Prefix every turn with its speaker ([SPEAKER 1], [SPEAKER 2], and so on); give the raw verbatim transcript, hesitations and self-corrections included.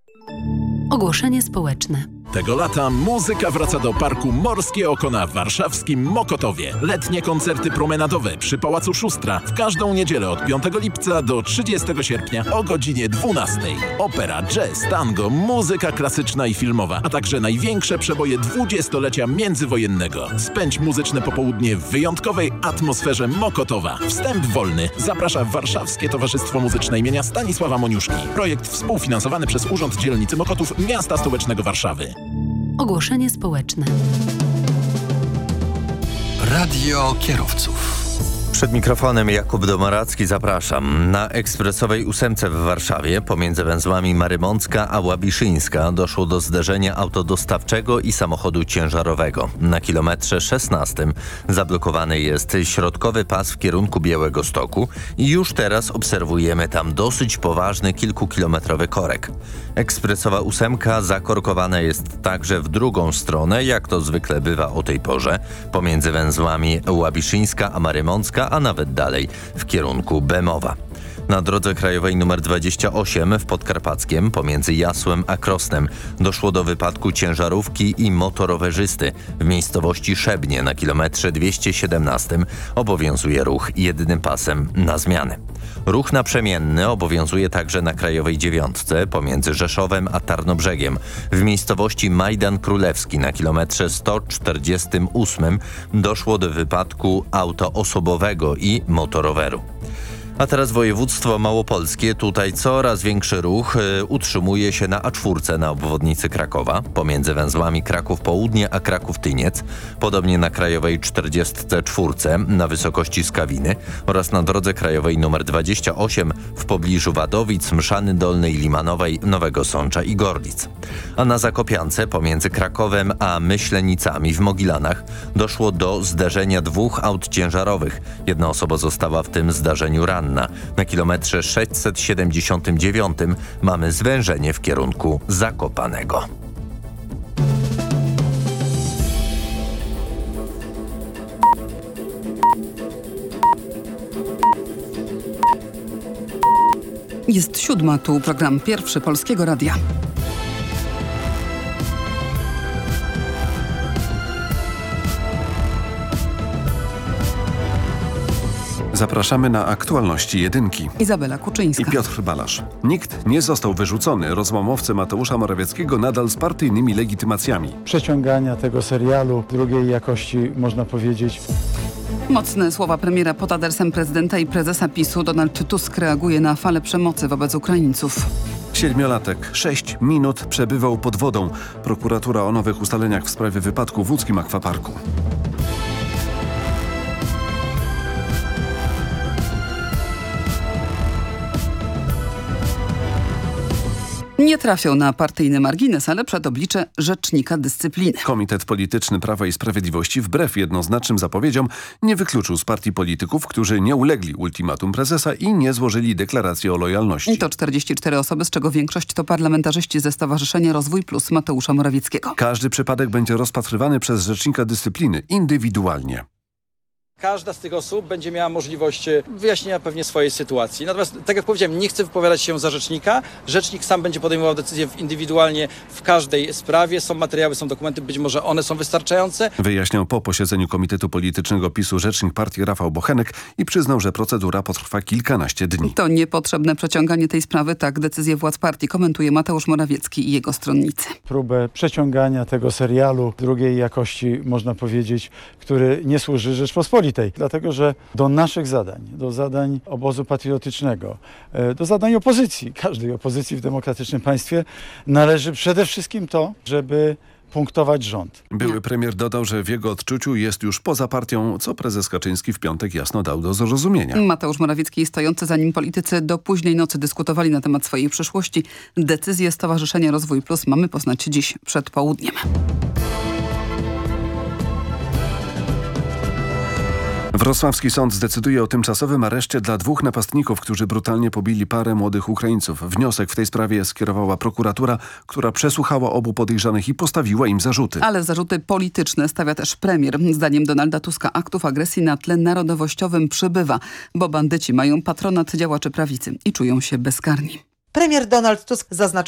[SPEAKER 1] Ogłoszenie społeczne.
[SPEAKER 2] Tego lata muzyka wraca do Parku Morskie Oko na warszawskim Mokotowie. Letnie koncerty promenadowe przy Pałacu Szustra w każdą niedzielę od piątego lipca do trzydziestego sierpnia o godzinie dwunastej. Opera, jazz, tango, muzyka klasyczna i filmowa, a także największe przeboje dwudziestolecia międzywojennego. Spędź muzyczne popołudnie w wyjątkowej atmosferze Mokotowa. Wstęp wolny. Zaprasza Warszawskie Towarzystwo Muzyczne imienia Stanisława Moniuszki. Projekt współfinansowany przez Urząd Dzielnicy Mokotów Miasta Stołecznego Warszawy.
[SPEAKER 1] Ogłoszenie społeczne.
[SPEAKER 3] Radio kierowców.
[SPEAKER 4] Przed mikrofonem Jakub Domaracki, zapraszam. Na ekspresowej ósemce w Warszawie pomiędzy węzłami Marymącka a Łabiszyńska doszło do zderzenia autodostawczego i samochodu ciężarowego. Na kilometrze szesnastym zablokowany jest środkowy pas w kierunku Białegostoku i już teraz obserwujemy tam dosyć poważny kilkukilometrowy korek. Ekspresowa ósemka zakorkowana jest także w drugą stronę, jak to zwykle bywa o tej porze, pomiędzy węzłami Łabiszyńska a Marymącka, a nawet dalej w kierunku Bemowa. Na drodze krajowej nr dwadzieścia osiem w Podkarpackiem pomiędzy Jasłem a Krosnem doszło do wypadku ciężarówki i motorowerzysty. W miejscowości Szebnie na kilometrze dwieście siedemnastym obowiązuje ruch jednym pasem na zmianę. Ruch naprzemienny obowiązuje także na krajowej dziewiątce pomiędzy Rzeszowem a Tarnobrzegiem. W miejscowości Majdan Królewski na kilometrze sto czterdziestym ósmym doszło do wypadku auto osobowego i motoroweru. A teraz województwo małopolskie. Tutaj coraz większy ruch y, utrzymuje się na A cztery na obwodnicy Krakowa, pomiędzy węzłami Kraków Południe a Kraków Tyniec, podobnie na krajowej czterdziestce czwórce na wysokości Skawiny oraz na drodze krajowej nr dwadzieścia osiem w pobliżu Wadowic, Mszany Dolnej, Limanowej, Nowego Sącza i Gorlic. A na Zakopiance pomiędzy Krakowem a Myślenicami w Mogilanach doszło do zderzenia dwóch aut ciężarowych. Jedna osoba została w tym zdarzeniu ranna. Na kilometrze sześćset siedemdziesiątym dziewiątym mamy zwężenie w kierunku Zakopanego.
[SPEAKER 5] Jest siódma, tu program Pierwszy Polskiego Radia.
[SPEAKER 6] Zapraszamy na aktualności jedynki.
[SPEAKER 5] Izabela Kuczyńska
[SPEAKER 6] I Piotr Balasz. Nikt nie został wyrzucony. Rozmówcy Mateusza Morawieckiego nadal z partyjnymi legitymacjami.
[SPEAKER 7] Przeciągania tego serialu drugiej jakości, można powiedzieć.
[SPEAKER 5] Mocne słowa premiera pod adresem prezydenta i prezesa PiSu. Donald Tusk reaguje na falę przemocy wobec Ukraińców.
[SPEAKER 6] Siedmiolatek sześć minut przebywał pod wodą. Prokuratura o nowych ustaleniach w sprawie wypadku w łódzkim akwaparku.
[SPEAKER 5] Nie trafią na partyjny margines, ale przed oblicze rzecznika dyscypliny.
[SPEAKER 6] Komitet Polityczny Prawa i Sprawiedliwości wbrew jednoznacznym zapowiedziom nie wykluczył z partii polityków, którzy nie ulegli ultimatum prezesa i nie złożyli deklaracji o lojalności.
[SPEAKER 5] I to czterdzieści cztery osoby, z czego większość to parlamentarzyści ze Stowarzyszenia Rozwój Plus Mateusza Morawieckiego.
[SPEAKER 6] Każdy przypadek będzie rozpatrywany przez rzecznika dyscypliny indywidualnie.
[SPEAKER 8] Każda z tych osób będzie miała możliwość wyjaśnienia pewnie swojej sytuacji. Natomiast, tak jak powiedziałem, nie chcę wypowiadać się za rzecznika. Rzecznik sam będzie podejmował decyzję indywidualnie w każdej sprawie. Są materiały, są dokumenty, być może one są wystarczające.
[SPEAKER 6] Wyjaśniał po posiedzeniu Komitetu Politycznego PiSu rzecznik partii Rafał Bochenek i przyznał, że procedura potrwa kilkanaście dni.
[SPEAKER 5] To niepotrzebne przeciąganie tej sprawy, tak decyzję władz partii komentuje Mateusz Morawiecki i jego stronnicy.
[SPEAKER 7] Próbę przeciągania tego serialu drugiej jakości, można powiedzieć, który nie służy Rzeczpospolitej. Dlatego, że do naszych zadań, do zadań obozu patriotycznego, do zadań opozycji, każdej opozycji w demokratycznym państwie należy przede wszystkim to, żeby punktować rząd.
[SPEAKER 6] Były premier dodał, że w jego odczuciu jest już poza partią, co prezes Kaczyński w piątek jasno dał do zrozumienia.
[SPEAKER 5] Mateusz Morawiecki i stojący za nim politycy do późnej nocy dyskutowali na temat swojej przyszłości. Decyzję Stowarzyszenia Rozwój Plus mamy poznać dziś przed południem.
[SPEAKER 6] Wrocławski sąd zdecyduje o tymczasowym areszcie dla dwóch napastników, którzy brutalnie pobili parę młodych Ukraińców. Wniosek w tej sprawie skierowała prokuratura, która przesłuchała obu podejrzanych i postawiła im zarzuty.
[SPEAKER 5] Ale zarzuty polityczne stawia też premier. Zdaniem Donalda Tuska aktów agresji na tle narodowościowym przybywa, bo bandyci mają patronat działaczy prawicy i czują się bezkarni.
[SPEAKER 9] Premier Donald Tusk zaznaczył,